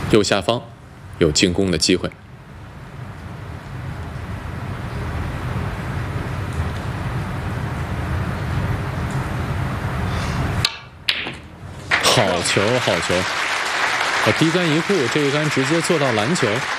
右下方有进攻的机会。好球，好球！低杆一护，这一杆直接做到篮球。